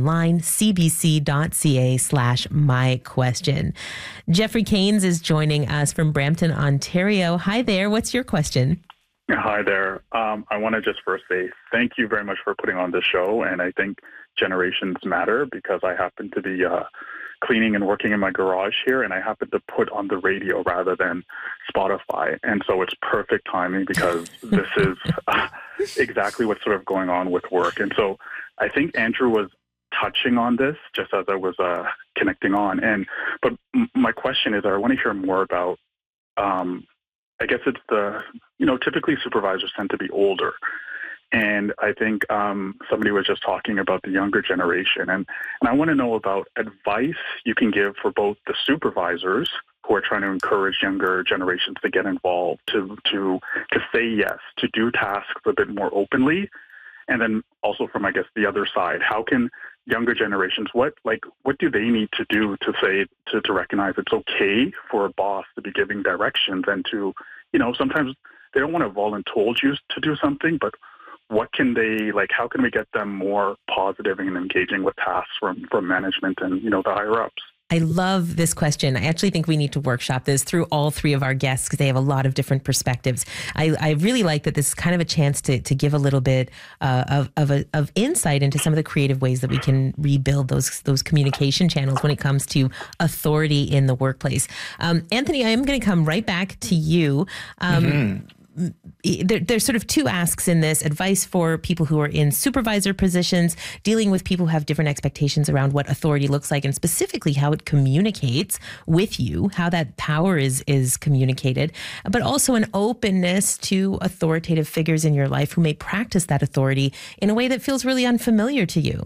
online, cbc.ca/myquestion. Jeffrey Keynes is joining us from Brampton, Ontario. Hi there. What's your question? Hi there. I want to just first say thank you very much for putting on this show. And I think generations matter because I happen to be cleaning and working in my garage here, and I happen to put on the radio rather than Spotify. And so it's perfect timing because this is exactly what's sort of going on with work. And so I think Andrew was touching on this just as I was connecting on. But my question is, I want to hear more about, I guess it's typically supervisors tend to be older. And I think somebody was just talking about the younger generation. And I want to know about advice you can give for both the supervisors who are trying to encourage younger generations to get involved, to say yes, to do tasks a bit more openly. And then also from, I guess, the other side, how can younger generations, what do they need to do to say, to recognize it's okay for a boss to be giving directions and to, sometimes they don't want to volunteer you to do something, but what can they, how can we get them more positive and engaging with tasks from management and, the higher ups? I love this question. I actually think we need to workshop this through all three of our guests because they have a lot of different perspectives. I really like that this is kind of a chance to give a little bit of insight into some of the creative ways that we can rebuild those communication channels when it comes to authority in the workplace. Anthony, I am going to come right back to you. There's sort of two asks in this: advice for people who are in supervisor positions, dealing with people who have different expectations around what authority looks like, and specifically how it communicates with you, how that power is communicated, but also an openness to authoritative figures in your life who may practice that authority in a way that feels really unfamiliar to you.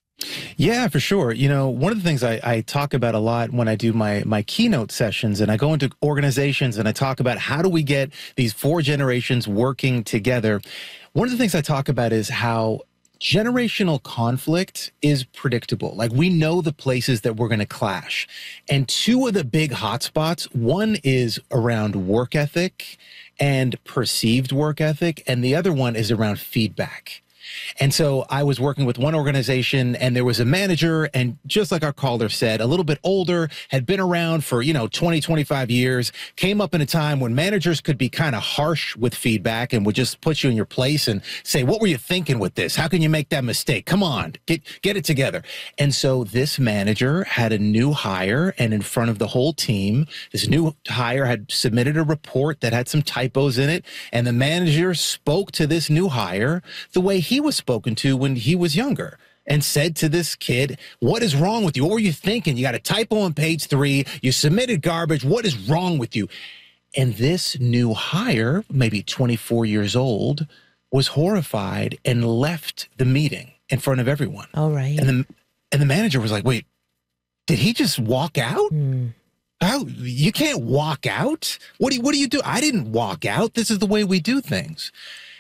Yeah, for sure. One of the things I talk about a lot when I do my keynote sessions, and I go into organizations and I talk about how do we get these four generations working together. One of the things I talk about is how generational conflict is predictable. We know the places that we're going to clash. And two of the big hotspots, one is around work ethic and perceived work ethic, and the other one is around feedback. And so I was working with one organization and there was a manager, and just like our caller said, a little bit older, had been around for, 20, 25 years, came up in a time when managers could be kind of harsh with feedback and would just put you in your place and say, what were you thinking with this? How can you make that mistake? Come on, get it together. And so this manager had a new hire, and in front of the whole team, this new hire had submitted a report that had some typos in it. And the manager spoke to this new hire the way he was spoken to when he was younger, and said to this kid, what is wrong with you? What were you thinking? You got a typo on page 3. You submitted garbage. What is wrong with you? And this new hire, maybe 24 years old, was horrified and left the meeting in front of everyone. All right. And the manager was like, wait, did he just walk out? How? You can't walk out? What do you do? I didn't walk out. This is the way we do things.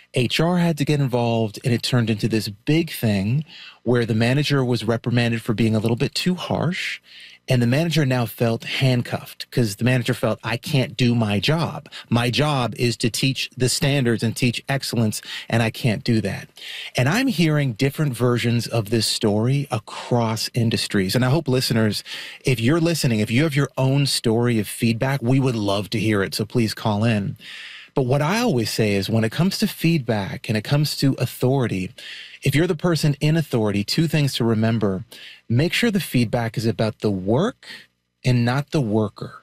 HR had to get involved, and it turned into this big thing where the manager was reprimanded for being a little bit too harsh, and the manager now felt handcuffed because the manager felt, I can't do my job. My job is to teach the standards and teach excellence, and I can't do that. And I'm hearing different versions of this story across industries. And I hope listeners, if you're listening, if you have your own story of feedback, we would love to hear it. So please call in. But what I always say is when it comes to feedback and it comes to authority, if you're the person in authority, two things to remember. Make sure the feedback is about the work and not the worker.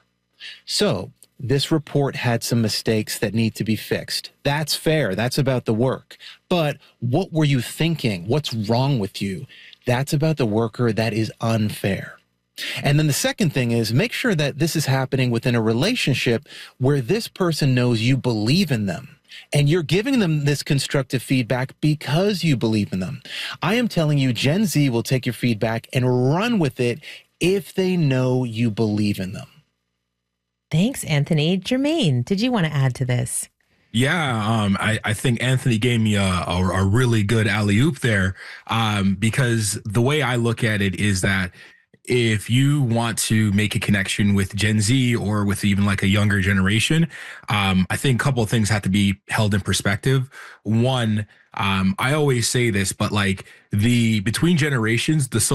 So this report had some mistakes that need to be fixed. That's fair. That's about the work. But what were you thinking? What's wrong with you? That's about the worker. That is unfair. And then the second thing is make sure that this is happening within a relationship where this person knows you believe in them and you're giving them this constructive feedback because you believe in them. I am telling you, Gen Z will take your feedback and run with it if they know you believe in them. Thanks, Anthony. Jermaine, did you want to add to this? Yeah, I think Anthony gave me a really good alley-oop there because the way I look at it is that if you want to make a connection with Gen Z or with even like a younger generation, I think a couple of things have to be held in perspective. One, I always say this, but like between generations, the